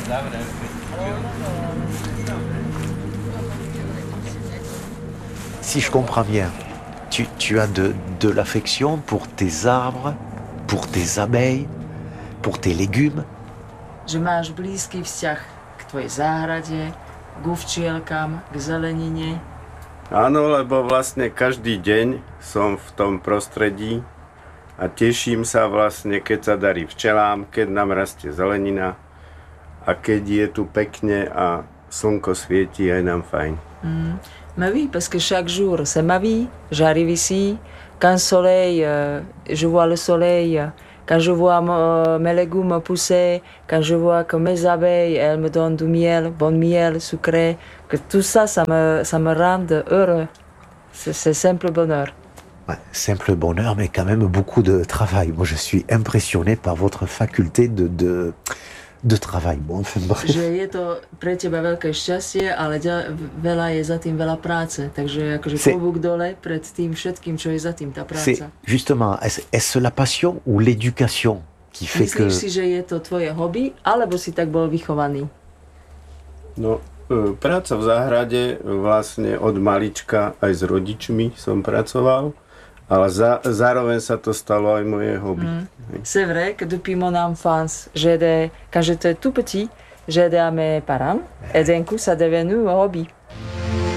Si je comprends bien, tu as de l'affection pour tes arbres, pour tes abeilles, pour tes légumes. Že máš blízky vzťah k tvojej záhrade, k včielkam, k zelenine. Áno, lebo vlastne každý deň som v tom prostredí a teším sa vlastne, keď sa darí včelám, keď nám rastie zelenina a keď je tu pekne a slnko svieti, aj nám fajn. Mais oui, parce que chaque jour, c'est ma vie. J'arrive ici, quand je vois le soleil, quand je vois mes légumes pousser, quand je vois que mes abeilles, elles me donnent du miel, bon miel, sucré, que tout ça, ça me rend heureux. C'est simple bonheur. Ouais, simple bonheur, mais quand même beaucoup de travail. Moi, je suis impressionné par votre faculté de travail. Bon, enfin, bref. Že je to pre teba veľké šťastie, ale veľa je za tým veľa práce. Takže akože klobúk dole pred tým všetkým, čo je za tým tá práca. Justement, est-ce la passion ou l'éducation qui fait que... Myslíš si, že je to tvoje hobby, alebo si tak bol vychovaný? No, práca v záhrade vlastne od malička aj s rodičmi som pracoval. Ale zároveň sa to stalo aj moje hobby. C'est vrai que depuis mon enfance, quand j'étais tout petit, j'ai aidé à mes parents et d'un coup ça est devenu un hobby.